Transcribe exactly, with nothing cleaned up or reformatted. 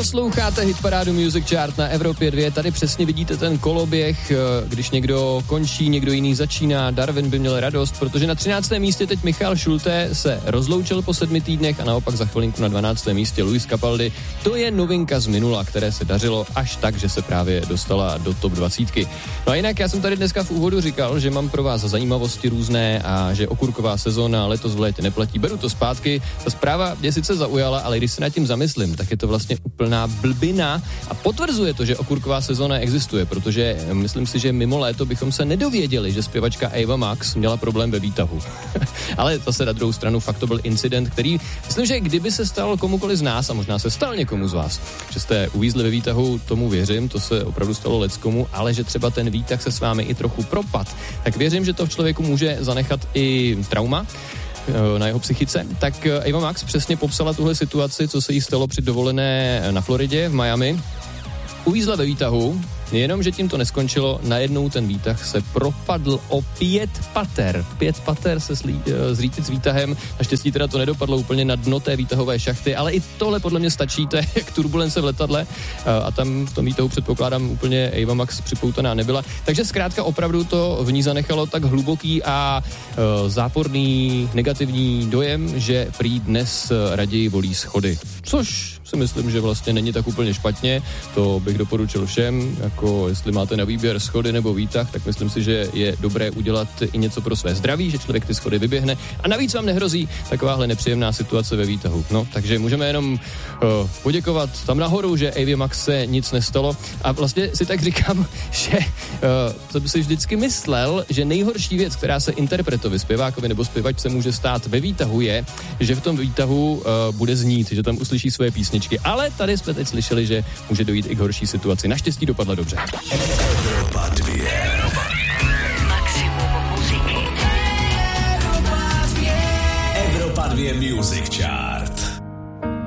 Posloucháte hitparádu Music Chart na Evropě dva, tady přesně vidíte ten koloběh, když někdo končí, někdo jiný začíná, Darwin by měl radost, protože na třináctém místě teď Michal Schulte se rozloučil po sedmi týdnech a naopak za chvilinku na dvanáctém místě Luis Capaldi. To je novinka z minula, které se dařilo až tak, že se právě dostala do top dvacítky. No a jinak já jsem tady dneska v úvodu říkal, že mám pro vás zajímavosti různé a že okurková sezóna letos v létě neplatí. Beru to zpátky, ta zpráva mě sice zaujala, ale když se nad tím zamyslím, tak je to vlastně úplná blbina a potvrzuje to, že okurková sezóna existuje, protože myslím si, že mimo léto bychom se nedověděli, že zpěvačka Ava Max měla problém ve výtahu. Ale zase na druhou stranu fakt to byl incident, který myslím, že kdyby se stal komukoli z nás a možná se stal někomu z vás, že jste uvízli ve výtahu, tomu věřím, to se opravdu stalo leckomu, ale že třeba ten výtah se s vámi i trochu propad, tak věřím, že to v člověku může zanechat i trauma na jeho psychice, tak Ava Max přesně popsala tuhle situaci, co se jí stalo při dovolené na Floridě v Miami. Uvízla ve výtahu, jenom, že tím to neskončilo, najednou ten výtah se propadl o pět pater. Pět pater se slí, zřítit s výtahem. Naštěstí teda to nedopadlo úplně na dno té výtahové šachty, ale i tohle podle mě stačí, to je jak turbulence v letadle a tam v tom výtahu předpokládám úplně Ava Max připoutaná nebyla. Takže zkrátka opravdu to v ní zanechalo tak hluboký a uh, záporný negativní dojem, že prý dnes raději volí schody. Což si myslím, že vlastně není tak úplně špatně, to bych doporučil všem, jako jestli máte na výběr schody nebo výtah, tak myslím si, že je dobré udělat i něco pro své zdraví, že člověk ty schody vyběhne a navíc vám nehrozí takováhle nepříjemná situace ve výtahu. No, takže můžeme jenom uh, poděkovat tam nahoru, že Avě Max se nic nestalo a vlastně si tak říkám, že uh, to by si vždycky myslel, že nejhorší věc, která se interpretovi, zpěvákovi nebo zpěvačce může stát ve výtahu je, že v tom výtahu uh, bude znít, že tam uslyší své písničky, ale tady jsme teď slyšeli, že může dojít i k horší situaci. Naštěstí dopadla dobře. Evropa dva. Maximum muziky. Evropa dva Music Chart.